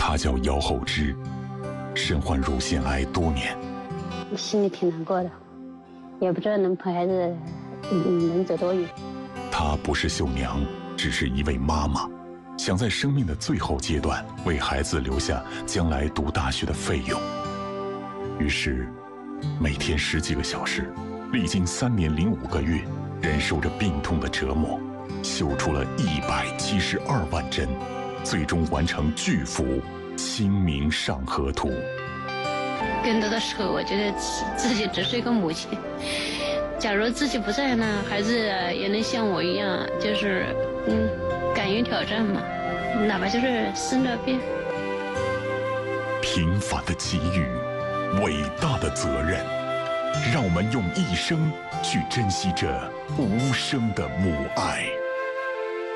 她叫姚厚芝，身患乳腺癌多年， 心里挺难过的，也不知道能陪孩子能走多远。 她不是绣娘，只是一位妈妈，想在生命的最后阶段为孩子留下将来读大学的费用。于是，每天10几个小时，历经3年05个月，忍受着病痛的折磨，绣出了172万针，最终完成巨幅《清明上河图》。 更多的时候，我觉得自己只是一个母亲。假如自己不在呢，孩子也能像我一样，就是敢于挑战嘛，哪怕就是生了病。 平凡的机遇，伟大的责任，让我们用一生去珍惜这无声的母爱。